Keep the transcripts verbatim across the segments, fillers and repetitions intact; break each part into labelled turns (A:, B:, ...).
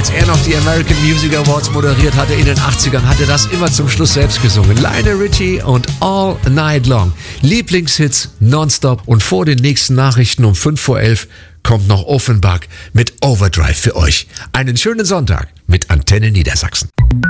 A: als er noch die American Music Awards moderiert hatte in den achtzigern, hat er das immer zum Schluss selbst gesungen. Lionel Richie und All Night Long. Lieblingshits nonstop. Und vor den nächsten Nachrichten um fünf vor elf kommt noch Offenbach mit Overdrive für euch. Einen schönen Sonntag mit Antenne Niedersachsen.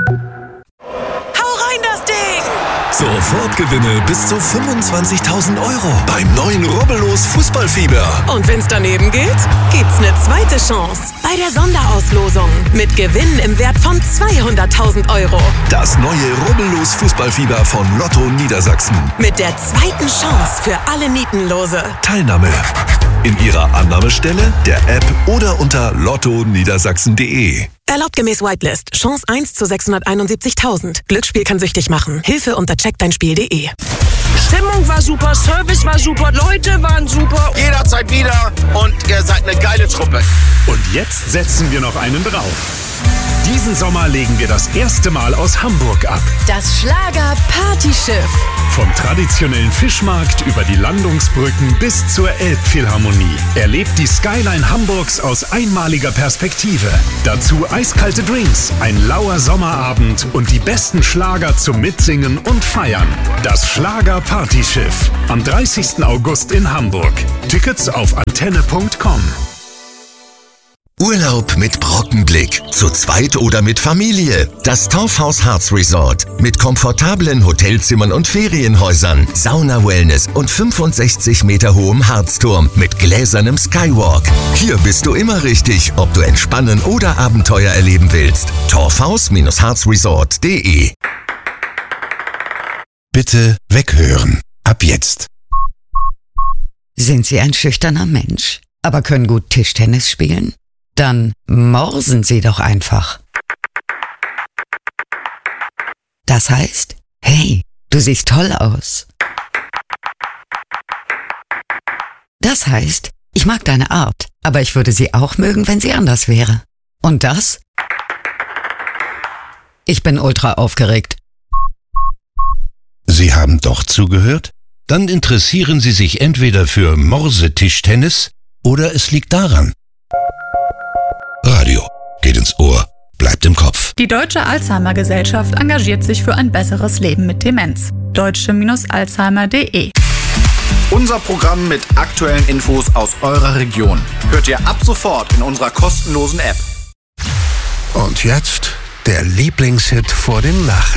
B: Sofort Gewinne bis zu fünfundzwanzigtausend Euro beim neuen Rubbellos Fußballfieber.
C: Und wenn's daneben geht, gibt's eine zweite Chance bei der Sonderauslosung mit Gewinnen im Wert von zweihunderttausend Euro.
B: Das neue Rubbellos Fußballfieber von Lotto Niedersachsen.
C: Mit der zweiten Chance für alle Nietenlose.
B: Teilnahme in Ihrer Annahmestelle, der App oder unter lotto niedersachsen punkt de.
C: Erlaubt gemäß Whitelist. Chance eins zu sechshunderteinundsiebzigtausend. Glücksspiel kann süchtig machen. Hilfe unter check dein spiel punkt de.
D: Stimmung war super, Service war super, Leute waren super.
E: Jederzeit wieder und ihr seid eine geile Truppe.
F: Und jetzt setzen wir noch einen drauf. Diesen Sommer legen wir das erste Mal aus Hamburg ab.
G: Das Schlager-Partyschiff.
F: Vom traditionellen Fischmarkt über die Landungsbrücken bis zur Elbphilharmonie. Erlebt die Skyline Hamburgs aus einmaliger Perspektive. Dazu eiskalte Drinks, ein lauer Sommerabend und die besten Schlager zum Mitsingen und Feiern. Das Schlager-Partyschiff. Am dreißigsten August in Hamburg. Tickets auf antenne punkt com.
B: Urlaub mit Brockenblick. Zu zweit oder mit Familie. Das Torfhaus Harz Resort. Mit komfortablen Hotelzimmern und Ferienhäusern. Sauna-Wellness und fünfundsechzig Meter hohem Harzturm mit gläsernem Skywalk. Hier bist du immer richtig, ob du entspannen oder Abenteuer erleben willst. torfhaus Harz Resort punkt de.
H: Bitte weghören. Ab jetzt.
I: Sind Sie ein schüchterner Mensch, aber können gut Tischtennis spielen? Dann morsen Sie doch einfach. Das heißt, hey, du siehst toll aus. Das heißt, ich mag deine Art, aber ich würde sie auch mögen, wenn sie anders wäre. Und das? Ich bin ultra aufgeregt.
H: Sie haben doch zugehört? Dann interessieren Sie sich entweder für Morsetischtennis oder es liegt daran. Radio geht ins Ohr, bleibt im Kopf.
J: Die Deutsche Alzheimer-Gesellschaft engagiert sich für ein besseres Leben mit Demenz. deutsche Alzheimer punkt de.
E: Unser Programm mit aktuellen Infos aus eurer Region hört ihr ab sofort in unserer kostenlosen App.
A: Und jetzt der Lieblingshit vor den Nachrichten.